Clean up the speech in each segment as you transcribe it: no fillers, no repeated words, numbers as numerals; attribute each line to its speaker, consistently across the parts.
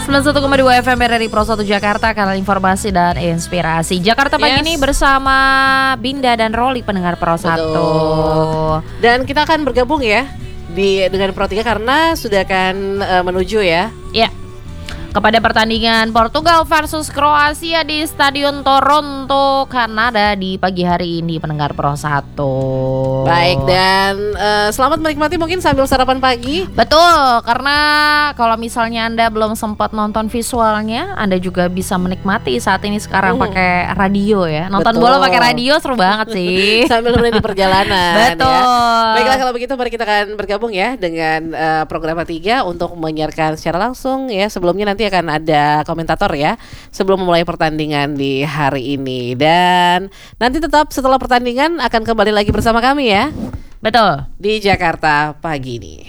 Speaker 1: 91,2 FM RRI Pro 1 Jakarta, kanal informasi dan inspirasi. Jakarta pagi ini bersama Binda dan Roli, pendengar Pro 1.
Speaker 2: Dan kita akan bergabung ya dengan Pro 3 karena sudah akan menuju ya.
Speaker 1: Ya. Kepada pertandingan Portugal versus Kroasia di Stadion Toronto, Kanada di pagi hari ini, pendengar Pro 1.
Speaker 2: Baik, dan selamat menikmati mungkin sambil sarapan pagi.
Speaker 1: Betul, karena kalau misalnya Anda belum sempat nonton visualnya, Anda juga bisa menikmati saat ini sekarang pakai radio ya. Nonton bola pakai radio seru banget sih.
Speaker 2: Sambil di perjalanan.
Speaker 1: Betul.
Speaker 2: Ya. Baiklah, kalau begitu mari kita akan bergabung ya dengan program 3 untuk menyiarkan secara langsung ya. Sebelumnya nanti akan ada komentator ya sebelum memulai pertandingan di hari ini. Dan nanti tetap setelah pertandingan akan kembali lagi bersama kami ya.
Speaker 1: Betul.
Speaker 2: Di Jakarta pagi ini.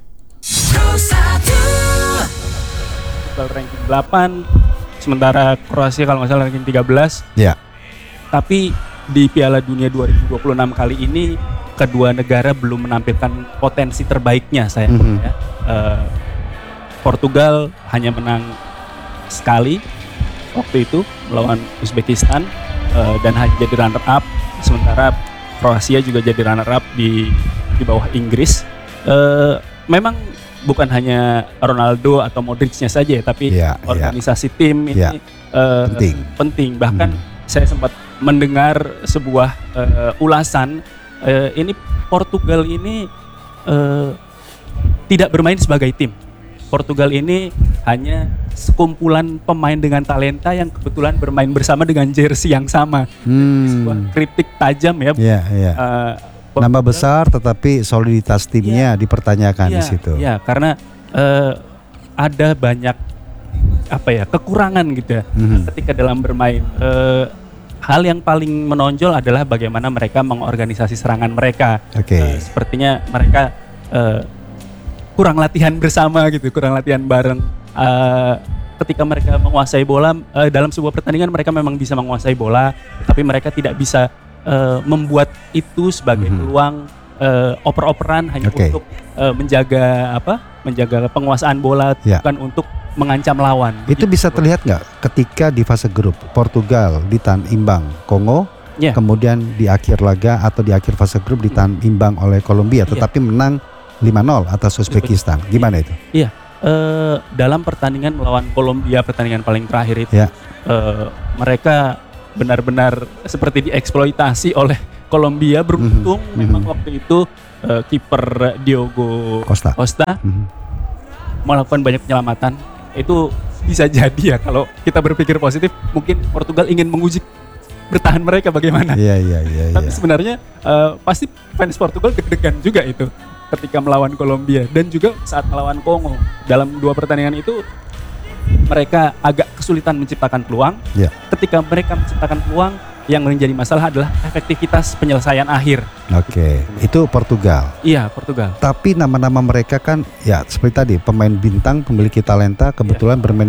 Speaker 3: Ranking 8, sementara Kroasia kalau nggak salah ranking 13.
Speaker 4: Ya.
Speaker 3: Tapi di Piala Dunia 2026 kali ini kedua negara belum menampilkan potensi terbaiknya sayangnya. Ya. Portugal hanya menang sekali waktu itu melawan Uzbekistan dan hanya jadi runner up, sementara Kroasia juga jadi runner up di bawah Inggris. Memang bukan hanya Ronaldo atau Modric-nya saja, tapi organisasi tim ini penting. Bahkan saya sempat mendengar sebuah ulasan ini Portugal ini tidak bermain sebagai tim. Portugal ini hanya sekumpulan pemain dengan talenta yang kebetulan bermain bersama dengan jersey yang sama. Sebuah kritik tajam ya.
Speaker 4: Nama besar tetapi soliditas timnya dipertanyakan di situ.
Speaker 3: Ya, karena ada banyak kekurangan gitu ya ketika dalam bermain. Hal yang paling menonjol adalah bagaimana mereka mengorganisasi serangan mereka. Sepertinya mereka kurang latihan bersama gitu, kurang latihan bareng. Ketika mereka menguasai bola dalam sebuah pertandingan, mereka memang bisa menguasai bola, tapi mereka tidak bisa membuat itu sebagai peluang oper-operan hanya untuk menjaga penguasaan bola, bukan untuk mengancam lawan.
Speaker 4: Itu bisa terlihat nggak ketika di fase grup Portugal ditahan imbang Kongo, kemudian di akhir laga atau di akhir fase grup ditahan imbang oleh Kolombia, tetapi menang 5-0 atas Uzbekistan. Gimana itu?
Speaker 3: Iya, dalam pertandingan melawan Kolombia, pertandingan paling terakhir itu, mereka benar-benar seperti dieksploitasi oleh Kolombia. Beruntung memang waktu itu kiper Diogo Costa melakukan banyak penyelamatan. Itu bisa jadi ya, kalau kita berpikir positif, mungkin Portugal ingin menguji bertahan mereka bagaimana. Tapi sebenarnya pasti fans Portugal deg-degan juga itu ketika melawan Kolombia dan juga saat melawan Kongo. Dalam dua pertandingan itu mereka agak kesulitan menciptakan peluang. Ketika mereka menciptakan peluang, yang menjadi masalah adalah efektivitas penyelesaian akhir.
Speaker 4: Itu Portugal.
Speaker 3: Iya, Portugal.
Speaker 4: Tapi nama-nama mereka kan ya seperti tadi, pemain bintang, memiliki talenta, kebetulan bermain